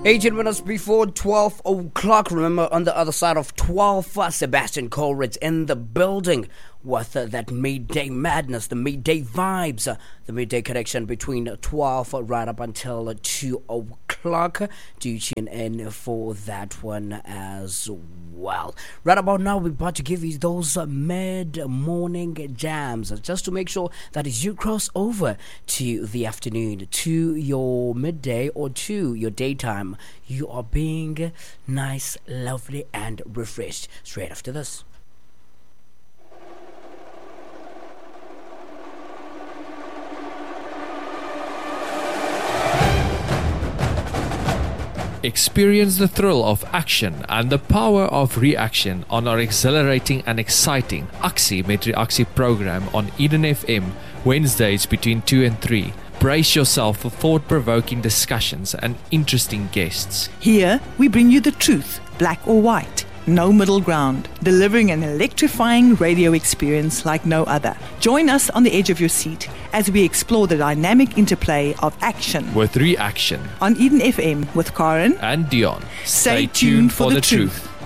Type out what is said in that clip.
18 minutes before 12 o'clock. Remember, on the other side of 12, Sebastian Coleridge in the building with that midday madness, the midday vibes, the midday connection between 12 right up until 2 o'clock. Do tune in for that one as well. Right about now, we're about to give you those mid-morning jams just to make sure that as you cross over to the afternoon, to your midday or to your daytime, you are being nice, lovely, and refreshed. Straight after this. Experience the thrill of action and the power of reaction on our exhilarating and exciting Aksie met Reaksie program on Eden FM, Wednesdays between 2 and 3. Brace yourself for thought-provoking discussions and interesting guests. Here, we bring you the truth, black or white. No middle ground, delivering an electrifying radio experience like no other. Join us on the edge of your seat as we explore the dynamic interplay of action with reaction on Eden FM with Karen and Dion. Stay tuned for the truth.